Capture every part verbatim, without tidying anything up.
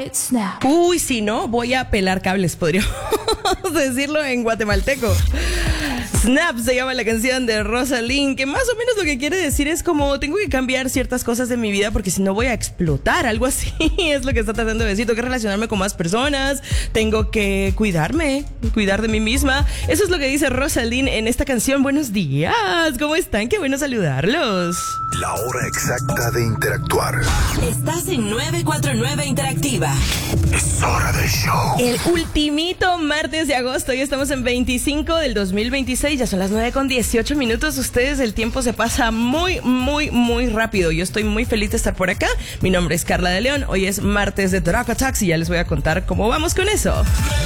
right snap. Uy, si no, voy a pelar cables, podríamos decirlo en guatemalteco. Snap se llama la canción de Rosalín, que más o menos lo que quiere decir es como tengo que cambiar ciertas cosas de mi vida porque si no voy a explotar, algo así es lo que está tratando de decir. Tengo que relacionarme con más personas, tengo que cuidarme, cuidar de mí misma. Eso es lo que dice Rosalín en esta canción. Buenos días, ¿cómo están? Qué bueno saludarlos. La hora exacta de interactuar. Estás en nueve cuatro nueve Interactiva. Es hora del show. El ultimito martes de agosto, ya estamos en veinticinco del dos mil veintiséis, ya son las nueve con dieciocho minutos. Ustedes, el tiempo se pasa muy, muy, muy rápido. Yo estoy muy feliz de estar por acá. Mi nombre es Carla de León. Hoy es martes de Draka Taxi y ya les voy a contar cómo vamos con eso.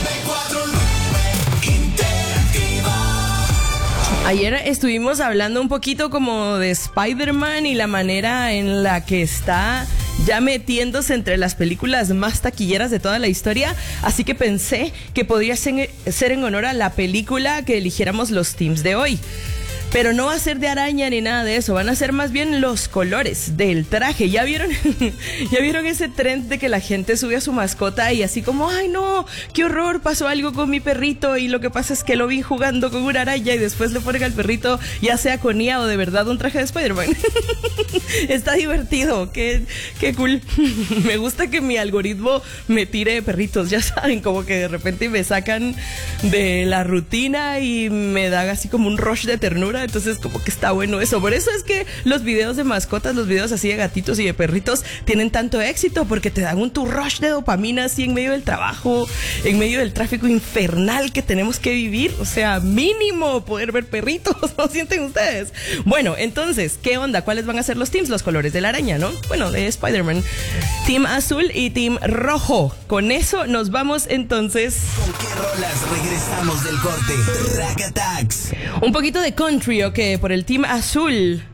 Ayer estuvimos hablando un poquito como de Spider-Man y la manera en la que está ya metiéndose entre las películas más taquilleras de toda la historia, así que pensé que podría ser, ser en honor a la película que eligiéramos los teams de hoy. Pero no va a ser de araña ni nada de eso, van a ser más bien los colores del traje. ¿Ya vieron? ¿Ya vieron ese trend de que la gente sube a su mascota y así como, ay no, qué horror, pasó algo con mi perrito y lo que pasa es que lo vi jugando con una araña y después le ponen al perrito, ya sea con I A o de verdad un traje de Spider-Man? Está divertido, qué, qué cool. Me gusta que mi algoritmo me tire perritos, ya saben, como que de repente me sacan de la rutina y me da así como un rush de ternura. Entonces como que está bueno eso. Por eso es que los videos de mascotas, los videos así de gatitos y de perritos tienen tanto éxito, porque te dan un tu rush de dopamina así en medio del trabajo, en medio del tráfico infernal que tenemos que vivir. O sea, mínimo poder ver perritos, ¿no sienten ustedes? Bueno, entonces, ¿qué onda? ¿Cuáles van a ser los teams? Los colores de la araña, ¿no? Bueno, de Spider-Man. Team azul y team rojo. Con eso nos vamos entonces. ¿Con qué rolas regresamos del corte? Rack Attacks. Un poquito de country, ok, por el team azul.